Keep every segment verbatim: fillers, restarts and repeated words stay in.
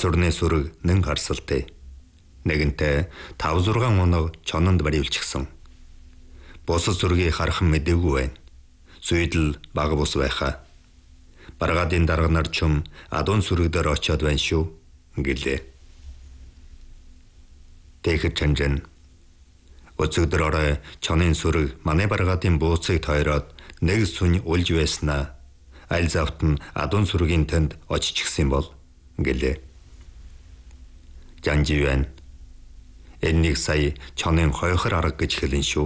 урны сүрэг нэн харсалтай. Нэгэнтээ тав зургаан оног чононд бариулчихсан. Бусад сүргийг харах мэдээгүй байна. Зүйдэл бага бус байхаа. Баргаадын дарга нар чум адуун сүрэг дээр очиод байна шүү гэлээ. Тэгэхэд Чанжин өцөгдөр орой чонын сүрэг манай баргаадын бууцыг тойроод нэг сүнь улж байснаа аль завт нь адуун сүргийн тэнд оччихсан бол гэлээ. Жанживэн энэнийг сая чонын хойхор арга гэж хэлэн шүү.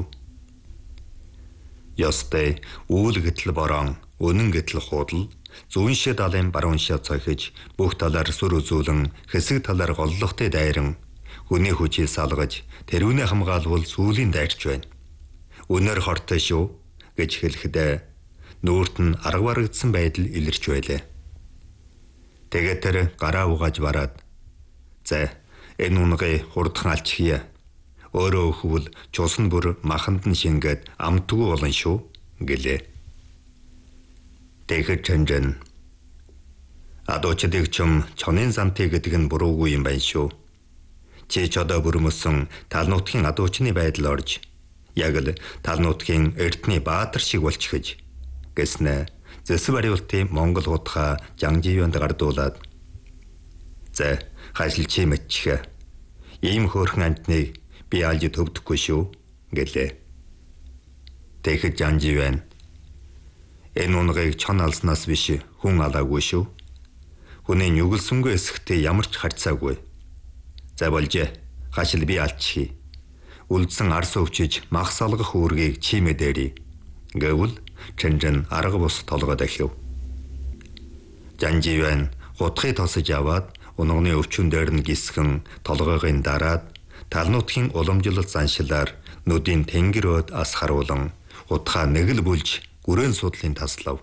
Ёстой үүл гэтэл борон, үнэн гэтэл худал, зүүн шид далайн баруун шид цохиж, бүх талаар сүр үзүүлэн, хэсэг талаар голлохтой дайран, хүний хүчийг салгаж, тэрүүнээ хамгаалвал сүүлийн дайрч байна. Үнээр хортой шүү гэж хэлэхдээ нүүрт нь арга барагдсан байдал илэрч байлаа. Тэгээд тэр гараа угааж бараад "За, энэ унгаа хурдхан алчихъя. Өөрөө өхвөл чусан бүр маханд нь шингээд амтгүй болон шүү" гэлээ. Тэгэхэд Чанжин адуучдыг чум чонын замтыг гэдэг нь буруугүй юм байна шүү. Чи ч одоо бүрмөсөн тал нутгийн адуучны байдал орж яг л тал нутгийн эртний баатар шиг болчихж гэснэ зэс бариултын Монгол хутга Жанживэнд гардуулаад "За, хашил чи мэдчихэ. Ийм хөөрхөн амтныг би алж төвдөхгүй шүү" гэлээ. Тэгэхэд Жанживэн энэ унгийг чон алснаас биш хүн алаагүй шүү. Хүний нүгэлсэнгүй эсэхтэй ямар ч харьцаагүй. "За болжээ. Хашил би алчихъя. Үлдсэн арс өвчиж мах салгах үүргийг чи мэдээри" гэвэл Чанжин арга бус толгой дахив. Жанживэн хутгыг тосож аваад унганы өвчөн дээр нь гисгэн толгойгын дараад тал нутгийн уламжлалт заншилаар нүдийн тэнгэр өд ас харуулан хутгаа нэг л бүлж гүрэн судлын таслав.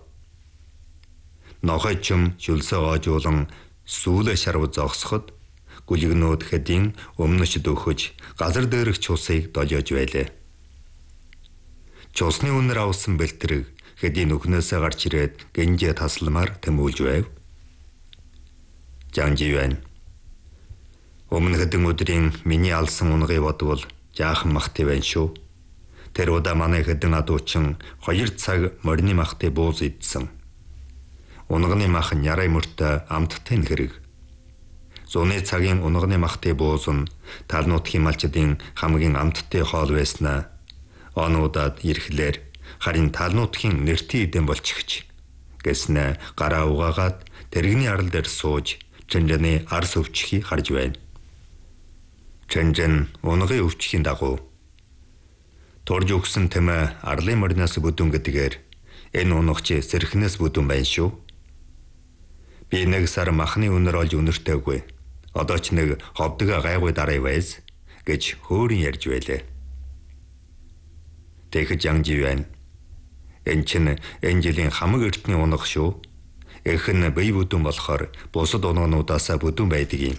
Нохойчм шүлсээ оожуулан сүүлээ шарв зогсоход гүлгнүүд хэдийн өмнөч дөхөж газар дээрх чусыг долиож байлаа. Чусны үнэр авсан бэлтрэг хэдийн нүхнээсээ гарч ирээд гинжээ тасламаар тэмүүлж байв. Жанживэн өмнө хэдэн өдрийн миний алсан унгыг бодвол жаахан махтай байна шүү. Тэр удаа манай хэдэн адуучин хоёр цаг морины махтай бууз идсэн. Унганы мах нь ярай мөртөө амттай хэрэг. Зуны цагийн унганы махтай бууз нь тал нутгийн малчдын хамгийн амттай хоол байснаа онуудад ирэхлээр харин тал нутгийн нэртийн эдэн болчихж гэснэ гараа угаагаад тэрэгний арал дээр сууж Чанжины арс өвчхийг харж байна. Чанжин унгын өвчхийн дагуу турж өгсөн тэмээ арлын морноос бүдүүн гэдгээр энэ унгч сэрхнээс бүдүүн байна шүү. Би нэг сар махны үнэр олж үнэртэйгүй. Одоо ч нэг ховдгоо гайгүй дараа байз гэж хөөрин ярьж байлаа. Тэгэхэд Жанживэн энэ чинь энэ жилийн хамаг эртний унах шүү. Эх нь бие бүдүүн болохоор бусад унгнуудаасаа бүдүүн байдаг юм.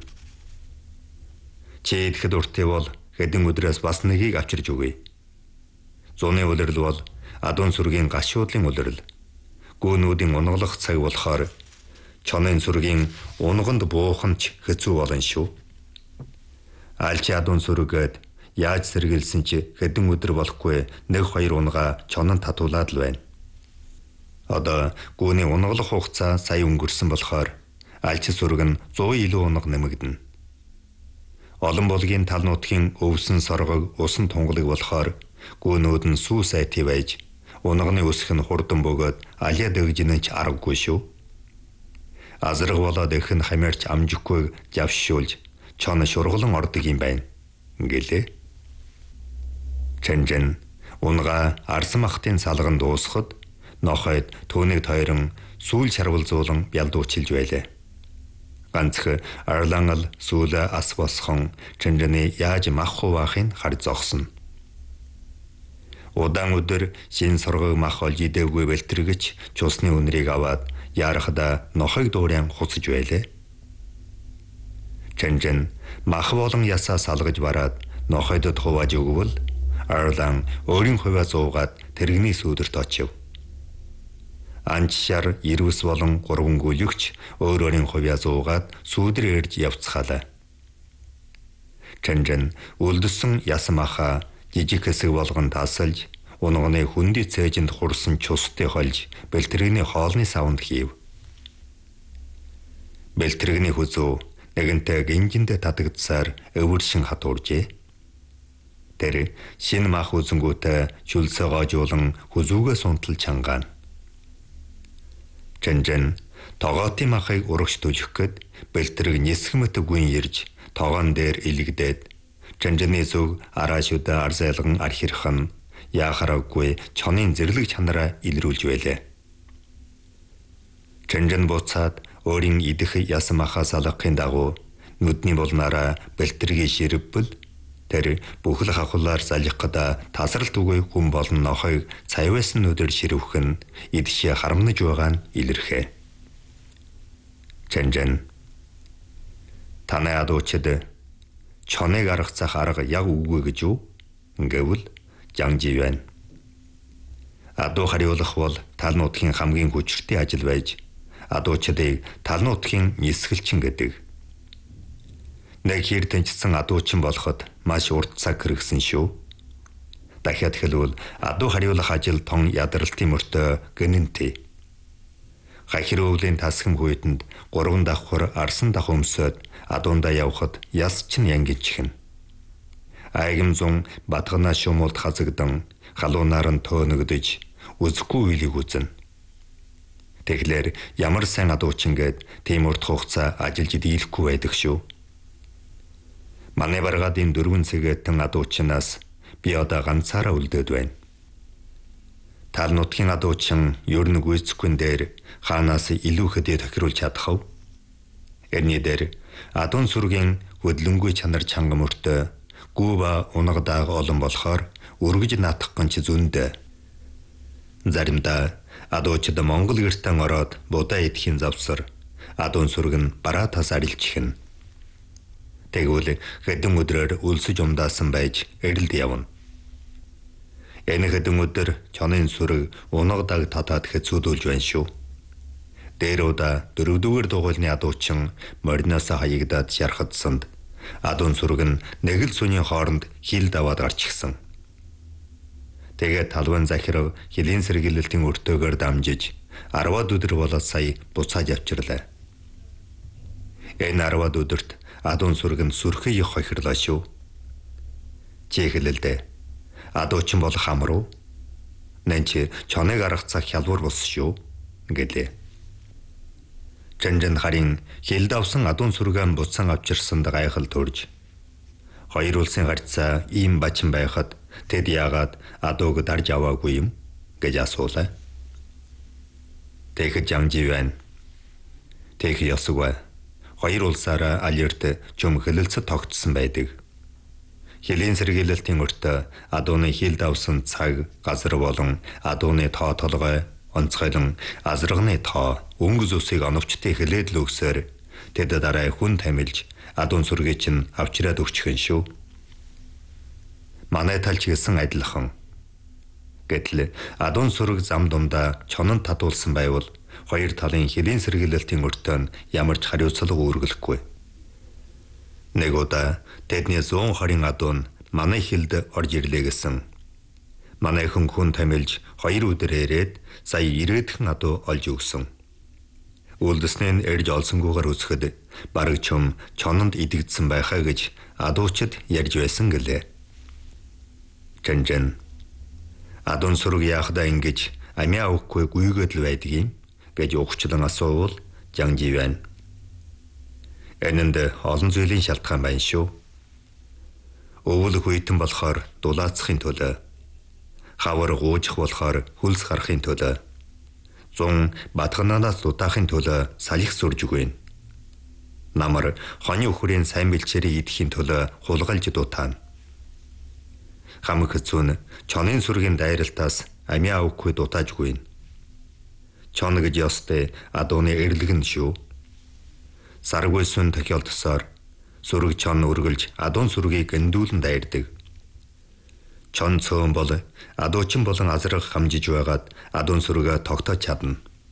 Чи идэхэд уртый бол хэдэн өдрөөс бас нэгийг авчирж өгье. Зуны улирал бол адуун сүргийн гашуудлын улирал. Гүүнүүдийн унгалах цаг болохоор чонын сүргийн унганд бууханч хэцүү болно шүү. Аль чи адуун сүргээд яаж сэргийлсэн чи хэдэн өдөр болохгүй нэг хоёр унгаа чонон татуулаад л байна. Одоо гүүний унгалах хугацаа сая өнгөрсөн болохоор аль чи сүрэг нь зуун илүү унга нэмэгдэнэ. Олон булгийн тал нутгийн өвсөн соргог усан тунгалаг болохоор гүүнүүд нь сүү сайтай байж унганы өсөх нь хурдан бөгөөд алиа дэгжинэж аргагүй шүү. Азраг болоод их нь хамаарч амжихгүй завшуулж чон шургалан ордог юм байна гэлээ. Чанжин унгаа арсан махтын салган дуусахад нохойд түүнийг тойрон сүүл шарвалзуулан бялдуучилж байлаа. Ганцх арлангал сүүлэ ас босхон Чанжины яаж мах хуваахыг харж зогсно. Удаан өдөр шин соргог мах олж идээгүй бэлтрэгч чусны үнрийг аваад яарахда нохойг дуурайан хуцж байлаа. Чанжин мах болон ясаа салгаж бараад нохойдод хувааж өгвөл Арлан өөрийн хувиа зуугаад тэрэгний сүүдэрт очив. Анчшар ирвэс болон гурван гүлөгч өөр өөрийн хувья зуугаад сүүдрээ ирж явцгаалаа. Чанжан үлдсэн ясам аха жижиг хэсэг болгон тасалж, унганы хүндий цээжинд хурсан чустай холж, бэлтрэгний хоолны савнд хийв. Бэлтрэгний хүзүү нэгэнтээ гинжиндээ татагдсаар өвөршин хатууржээ. Тэр шинэ мах үзэнгүүтээ шүлсээ гоожуулан хүзүүгээ сунтал чангаана. Чанжан тогоотын махыг урагш түлхэх гээд бэлтрэг нисгэмэт гүн ирж тогоон дээр илэгдээд Чанжаны зүг араашуудаа арзайлган архирах нь яахараггүй чонын зэрлэг чанараа илрүүлж байлаа. Чанжан буцаад өөрийн идэх ясам ахаас алгахын дагуу нүдний болнаараа бэлтрэгийн ширвбэл тэр бүхэл хахуулаар залхихад тасралт үгүй хүн болон нохойг цавьяасан нүдээр ширвэх нь идшээ харамнаж байгаа нь илэрхээ. Чанжан танай адуучид чоныг аргацах арга яг үгүй гэж юу? Гэвэл Жангжи байна. Адуу хариулах бол тал нутгийн хамгийн хүчтэй ажил байж адуучдыг тал нутгийн нисгэлчин гэдэг. Нэг хэр тэнцсэн адуучин болоход маш урт цаг хэрэгсэн шүү. Дахиад хэлвэл адуу хариулах ажил тон ядралтын мөртөө гэнэнтэй. Гахир өвлийн тасгам хүйтэнд гурван давхар арсан дах өмсөд адуундаа явхад яс чин янгичхэн. Айгам зун батгана шумуулд хазагдан халуунаар нь төөнөгдөж үзэхгүй үеийг үзнэ. Тэгэхээр ямар сайн адуучин гээд тийм урт хугацаа ажиллаж дийлэхгүй байдаг шүү. Манай баргадын дөрвөн цэгэтэн адуучнаас би одоо ганцаараа үлдээд байна. Тал нутгийн адуучин ер нь гүйцэхгүй дээр хаанаас илүү хөдөө тохируулж чадах вэ? Эрний дээр адуун сүргийн хөдлөнгүй чанар чанга мөртөө гүүба унгадааг олон болохоор өргөж наатах гонч зөндөө. Заримдаа адуучид Монгол гэртэн ороод будаа идэхийн завсар адуун сүрг нь бараа тас арилчихна. Тэгвэл хэдэн өдрөөр үлсэж умдаасан байж эрэлд явна. Энэ хэдэн өдөр чонын сүрэг унгадаг татаад хэцүүдүүлж байна шүү. Дээр удаа дөрөвдүгээр дугуйлны адуучин мориноос хаягдаад шархадсанд адуун сүрэг нь нэг л сүний хооронд хил даваад гарч гисэн. Тэгээд талван захирав хилийн сэргийлэлтийн өртөөгөр дамжиж арваад өдөр болоод сая буцааж авчирлаа. Энэ арваад өдөрт адуун сүрэг нь сүрхий их хохирлаа шүү. Чи хэлэлдэ. Адуучин бол хамруу. Нэнч чоныг аргацах хялбар бус шүү. Гэлээ. Чанжан харин хил давсан адуун сүргэн буцан авчирсанд гайхал төрж. Хоёр улсын харьцаа ийм бачин байхад тэд яагаад адууг дарж аваагүй юм гэж асуулаа. Тэгэж Жангжи байна. Тэг ёсгүй. Хоёр улсаараа алерт чөм хэлэлцэд тогтсон байдаг. Хилийн сэргийлэлтийн өртөө адууны хил давсан цаг, газар болон адууны тоо толгой, онцгойлон азрагны тоо, өнгө зүсийг оновчтой хэлээд л өгсөөр тэд дараа хүн тамилж адуун сүргийг чинь авчираад өгчихөн шүү. Манай талч гэсэн адилхан. Гэтэл адуун сүрэг зам дундаа чонон татуулсан байвал хоёр талын хилийн сэргийлэлтийн өртөө нь ямар ч хариуцлага үүргэлэхгүй. Нэг удаа тэдний зүүн хорийн адуун манай хилд орж ирлээ гэсэн. Манай хүн хүн тамилж хоёр өдөр ирээд сая ирээдхэн адуу олж өгсөн. Үлдэснээ эрж олсонгүйгээр үсгэд бараг чум чононд идэгдсэн байхаа гэж адуучид ярьж байсан гэлээ. Чанжан адуун сүрэг яахдаа ингэж амиа өгөхгүй гүйгээд л байдаг юм гэж ухчлан асуувал Жангжи байна. Энэнд олон зүйлийн шалтгаан байна шүү. Өвөл хүйтэн болохоор дулаацахын төлөө, хавар гуужих болохоор хөлс гарахын төлөө, зун батгананаас дутаахын төлөө салхи сүрж өгнө. Намар хоны өхрийн сайн бэлчээрээ идэхийн төлөө хулгайлж дутаана. Хамаг хэцүүн чонын сүргийн дайралтаас амиа өгөхгүй дутааж гүйн. Чон гэж ёстой адууны эрлэгэн шүү. Саргүй сүн тохиолдсоор сүрэг чон үргэлж адуун сүргийг гэндүүлэн дайрдаг. Чон цөөн бол адуучин болон азрах хамжиж байгаад адуун сүргээ тогтоож чадна.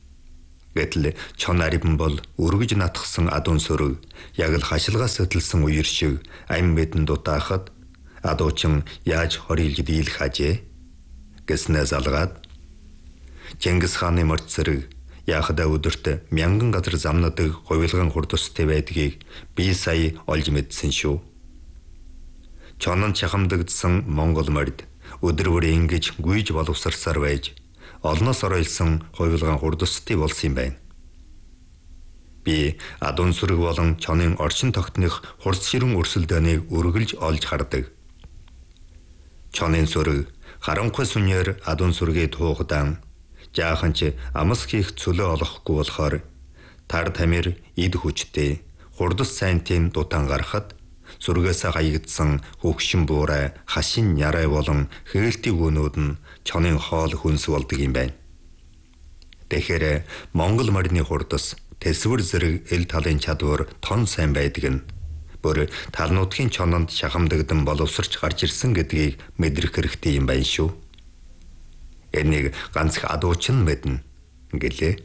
Гэтэл чон ариван бол өргөж натгсан адуун сүрэг яг л хашилгаас хөтлсөн үер шиг ам мэдэн дутаахад адуучин яаж хорилж дийлэх ажээ гэснээс алгаад Чингис хааны морд зэрэг яахада өдөрт мянган газар замнадаг хувилган хурдстай байдгийг би сая олж мэдсэн шүү. Чонон чахамдагдсан Монгол морд өдөр бүр ингэж гүйж боловсрсаар байж олноос оройлсон хувилган хурдстай болсон юм байна. Би адуун сүрэг болон чонын орчин тогтных хурц ширүүн өрсөлдөөнийг үргэлж олж хардаг. Чонын сүрэг харанхуй сүнээр адуун сүргээ туугадан жаахан ч амс хийх цөлөө олохгүй болохоор тар тамир эд хүчтэй хурдс сайнтын дутан гарахад сүргээс хаягдсан хөгшин буурай хашин ярай болон хээлтийн гүнүүд нь чонын хоол хүнс болдог юм байна. Тэгэхээр Монгол морины хурдс тэсвэр зэрэг эл талын чадвар тон сайн байдаг нь бүр талнуудын чононд шахамдагдан боловсрч гарч ирсэн гэдгийг мэдрэх хэрэгтэй юм байна шүү. Энийг ганц адуучин мэднэ гэлээ.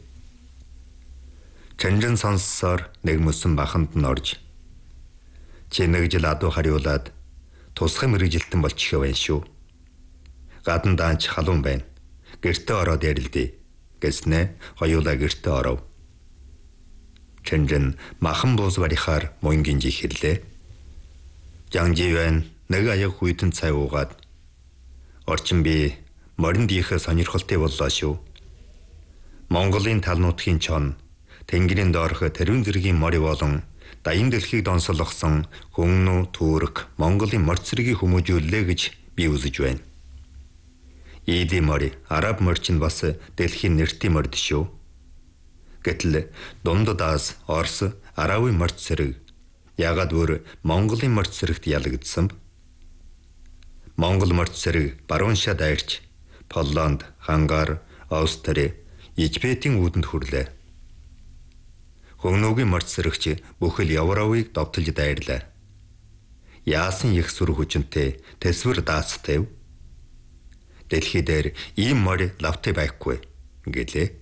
Чанжин сонссоор нэг мөсөн баханд нь орж чи нэг жил адуу хариулаад тусгай мэрэгжилтэн болчих байна шүү. Гадна даанч халуун байна. Гэртээ ороод ярилдээ гэснэ хоёулаа гэртээ оров. Чанжин махан бууз барихаар мөнгө хэллээ. Жанживэн нэг аяг хүйтэн цай уугаад орчин би моринд ихэ сонирхолтой боллоо шүү. Монголын тал нутгийн чон тэнгэрийн доорх тэрүүн зэргийн мори болон даян дэлхийг донсолгосон хөнгөнүү Турк Монголын морь цэргийг хүмүүжүүллээ гэж би үзэж байна. Ийди мори араб морчин бас дэлхийн нэртэй морд шүү. Гэтэл дундадаас Орос Аравын морь цэрэг ягаад бүр Монголын морь цэрэгт ялагдсан б? Монгол морь цэрэг баруун шат дайрч Полланд, Хангар, Австри, Ижбетийн үүдэнд хүрлээ. Хөнгөнөөгийн морь цэрэгч бүхэл Европыг довтолж дайрлаа. Яасан их сүр хүчинтэй тэсвэр даацтай. Дэлхий дээр ийм морь лавтай байхгүй гэлээ.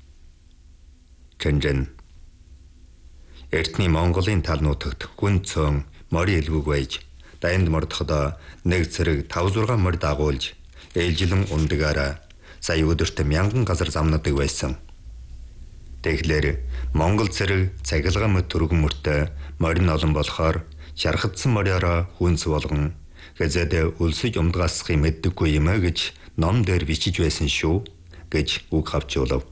Чанжин эртний Монголын тал нутагт хүн цөөн морь элвэг байж дайнд мордохдоо нэг цэрэг тав зургаан морь дагуулж ээлжилэн ундагаараа сая өдөрт мянган газар замнадаг байсан. Тэгэхээр Монгол цэрэг цахилгаан мэт түргэн мөртөө морин олон болохоор шархагдсан мориороо хүнс болгон гэзэдэ өлсөж умдгаасхыг мэддэггүй юм а гэж ном дээр бичиж байсан шүү гэж үг хавчуулав.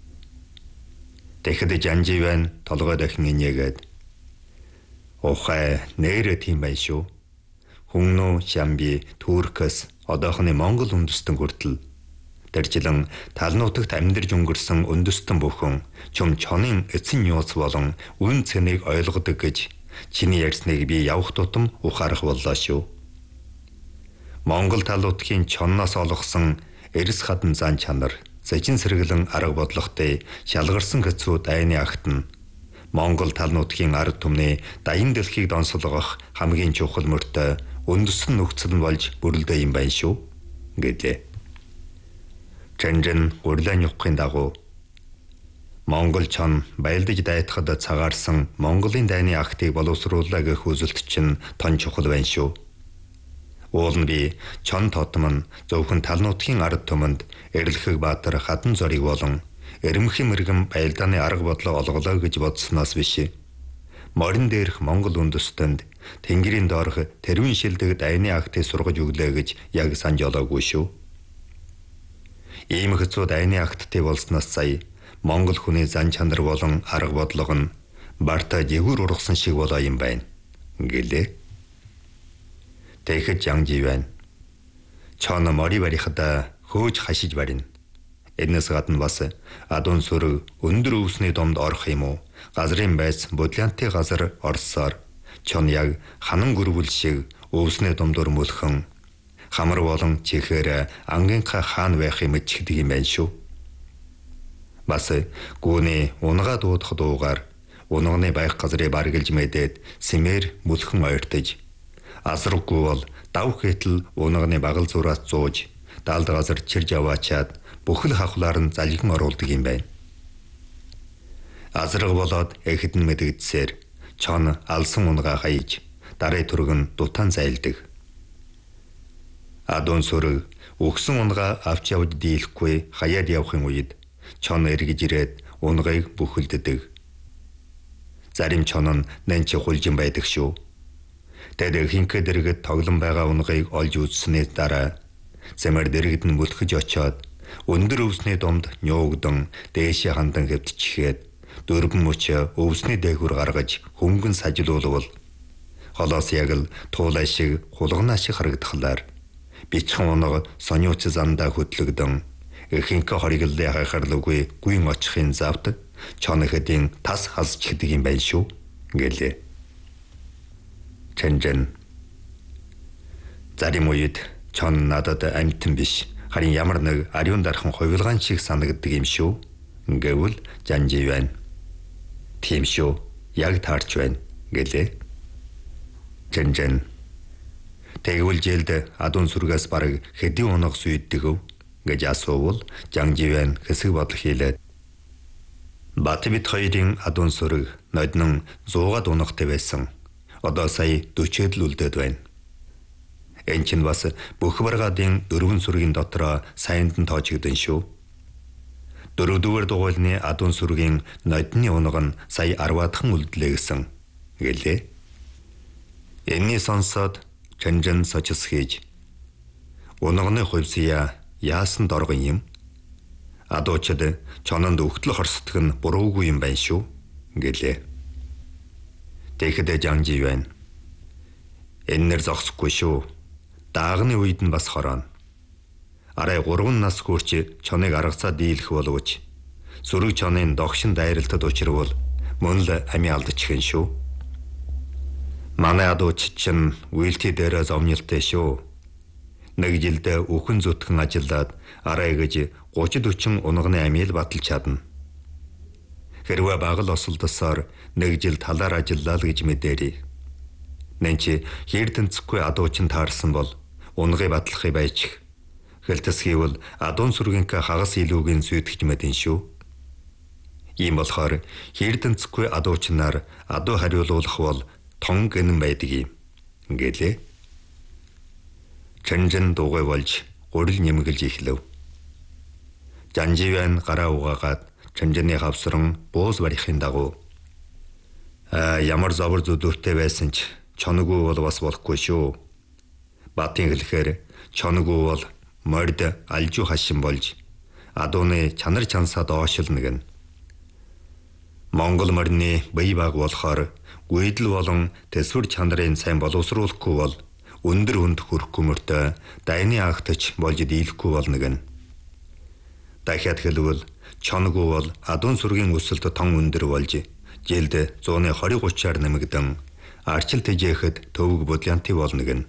Тэгэхэд Жанживэн толгой дахин инегээд ухай нэрэ тийм байх шүү. Хөнгөнөө Шамби Туркс одоохны Монгол үндэстэн хүртэл тэржилэн тал нутагт амьдарч өнгөрсөн үндэстэн бүхэн чум чонын эцэн нууц болон үн цэнийг ойлгодог гэж чиний ярьсныг би явах тутам ухаарах боллоо шүү. Монгол тал нутгийн чонноос олгосон эрс хадан зан чанар зэжин сэргэлэн арга бодлоготой шалгарсан хэцүү дайны агт нь Монгол тал нутгийн ард түмний даян дэлхийг донсолгох хамгийн чухал мөртөө үндэстэн нөхцөл нь болж бүрлдэ юм байна шүү гэлээ. Чанжин урьлын юххийн дагуу Монгол чон баялдаж дайтахад цагаарсан Монголын дайны агтыг боловсрууллаа гэх үзэлт чинь тон чухал байна шүү. Уул нь би чон тотом нь зөвхөн тал нутгийн ард түмэнд Эрлэхэг Баатар хадан зориг болон Эрмхэн мэргэн баялдааны арга бодлого олголоо гэж бодсноос биш. Морин дээрх Монгол үндэстэнд тэнгэрийн доорх тэрүүн шилдэг дайны агтыг сургаж өглөө гэж яг санаж олоогүй шүү. Ийм хэцүү дайны агттай болсноос сая Монгол хүний зан чанар болон арга бодлого нь барта жигүүр ургасан шиг болоо юм байна гэлээ. Тэгэхэд Жанживэн чон мори барихада хөөж хашиж барина. Энэс гадна бас адуун сүрэг өндөр өвсний домд орох юм уу? Газрын байц бодлянтын газар орсоор чон яг ханан гөрвөл шиг өвсний домдор мөлхөн хамар болон чихээр ангинха хаан байх юм чигдэг юм байна шүү. Бас гүний унгаа дуудах дуугаар унганы байх газрыг баргалж мэдээд сэмээр мөлхөн ойртож асраггүй бол дав хэтл унганы багал зураас зууж далд газар чирж аваачаад бүхэл хавхлаар нь залгин оруулдаг юм байна. Азраг болоод эхэд нь мэдэгдсээр чон алсан унгаа хаяж дарай түргэн дутаан зайлдаг. Адуун сүрэг өгсөн унгаа авч явж дийлэхгүй хаяад явахын үед чон эргэж ирээд унгыг бүхэлддэг. Зарим чон нь нанч хулжин байдаг шүү. Тэд хинкэ дэргэд тоглон байгаа унгыг олж үзснээс дараа зэмэр дэргэд нь бүлхэж очоод өндөр өвсний домд нyoogдон дээшээ хандан хэвтчихээд дөрвөн мөч өвсний дээгүүр гаргаж хөнгөн сажилуулвал холоос яг л туулай шиг хулгана шиг харагдахлаар бичхэн унаг сониуц зандаа хөдлөгдөн хинкэ хориглолын хайхарлуугүй гүйн очихын завд чоныхэдийн тас хасчихдаг юм байна шүү гэлээ. Чэнжэн зарим үед чон надад амьтан биш харин ямар нэг ариун дархан хувилгаан шиг санагддаг юм шүү гэвэл жанжи байна. Тийм шүү яг таарч байна гэлээ. Чэнжэн тэгвэл жилд адуун сүргээс бараг хэдийн унаг сүйддэг өв гэж асуувал жанжи байна хэсэг бодол хийлээд Батбит хоёрын адуун сүрэг ноднон зуугаад унагтай байсан. Одоо сая дөрвөд л үлдээд байна. Энэ чинь бас бүх баргаадын дөрвөн сүргийн дотроо саянд нь тоочигдсон шүү. Дөрөвдүгээр дугуйлны адуун сүргийн нодны унаг нь сая арваадхан үлдлээ гэсэн гэлээ. Энэний сонсоод Чэнжэн сочс хийж унагны хувьсъя яасан доргон юм. Адуучид чононд өгтөл хорсдог нь буруугүй юм байна шүү гэлээ. Тэгэхэд жанжи байна. Эннэр зогсохгүй шүү. Даагны үед нь бас хорооно. Арай гурван нас хүрч чоныг аргацаа дийлэх боловч сүрэг чонын догшин дайралтад учрвал мөн л амиа алдчихэн шүү. Манай адууч чинь үйлти дээрээ зовнилтэй шүү. Нэг жилдээ үхэн зүтгэн ажиллаад арай гэж гучид хүчин унганы амиал баталж чадна. Хэрвээ багал осолдосоор нэг жил талаар ажиллаа л гэж мэдээрий. Нэнчи хэр тэнцэхгүй адуучин таарсан бол унгыг батлахыг байж. Хэлтэс хийвэл адуун сүргийнхээ хагас илүүгийн сүйтгэж мэдэн шүү. Ийм болохоор хэр тэнцэхгүй адуучнаар адуу хариулуулах бол тон гэнэн байдаг юм гэлээ. Чэнжэн дугуй болж гурил нэмгэлж ихлэв. Жанживэн гараа угаагаад Чэнжэний хавсран бууз барихын дагуу а ямар зовор зүдүүртэй байсан ч чонгүй бол бас болохгүй шүү. Батын хэлэхээр чонгүй бол морд алжуу хашин болж адууны чанар чансаа доошлно гэн. Монгол морины бие баг болохоор гүйдэл болон төсвөр чанарын сайн боловсруулахгүй бол өндөр хүнд хүрэхгүй мөртөө дайны агтч болж дийлэхгүй болно гэн. Дахиад хэлвэл чонгүй бол адуун сүргийн өсөлт тон өндөр болж жилд зууны двадцать тридцаар нэмэгдэн арчил тэжээхэд төвөг бодлянти болно гэн.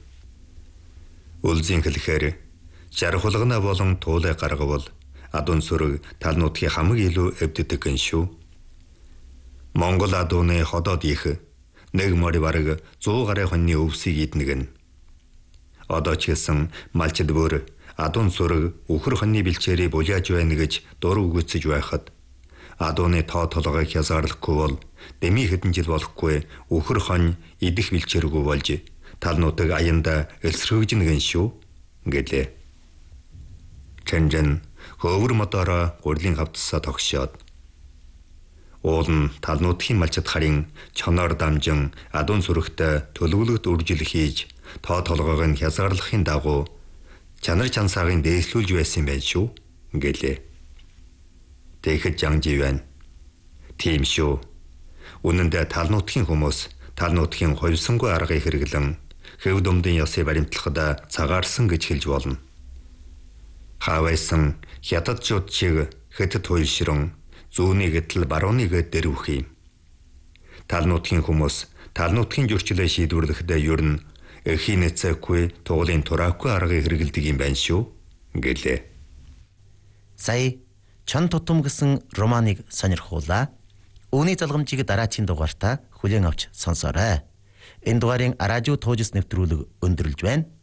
Үлзийн хэлэхээр жархулгана болон туулай гаргавал адуун сүрэг талнуудын хамаг илүү эвддэг гэн шүү. Монгол адууны ходоод их нэг морь бараг сто гарын хоньны өвсийг иднэ гэн. Одоо ч гэсэн малчид бүр адуун сүрэг өхөр хоньны бэлчээрийг буляаж байна гэж дур үгүйцэж байхад адууны тоо толгойг хязгаарлахгүй бол дэмий хэдэн жил болохгүй өхөр хонь идэх бэлчээргүй болж талнуудыг аянда элсрэгжнэ гэн шүү гэлээ. Чэнжэн хөвөр модороо гурлийн хавцсаа тогшоод уул нь талнуудын малчид харин чоноор дамжин адуун сүрэгтэй төлөвлөгт үржил хийж тоо толгойг нь хязгаарлахын дагуу чанар чансаагийн дээслүүлж байсан байж шүү гэлээ. Тэгэхэд жанжи байна. Тийм шүү. Үнэн дээр талнуудын хүмүүс талнуудын хувьсангүй аргыг хэрэглэн хэв дүмдийн ёсыг баримтлахад цагаарсан гэж хэлж болно. Хавайсан хятадчууд чиг хэтэд хуйлшрон зүүний гэтэл барууны гэд дэрвэх юм. Талнуудын хүмүүс талнуудын зөрчлөө шийдвэрлэхдээ ер нь эхийн нэцэхгүй тугалын тураахгүй аргыг хэрэгэлдэг юм байна шүү гэлээ. Сая чон тутам гэсэн романыг сонирхуулаа. Үүний залгамжийг дараагийн дугаартаа хүлээн авч сонсоорой. Энэ дугаарын радио туужс нэвтрүүлэг өндөрлж байна.